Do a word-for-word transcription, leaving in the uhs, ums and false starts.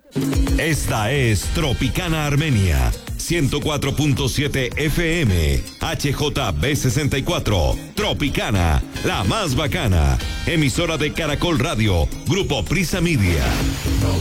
Esta es Tropicana Armenia, ciento cuatro punto siete F M, H J B sesenta y cuatro, Tropicana, la más bacana, emisora de Caracol Radio, Grupo Prisa Media.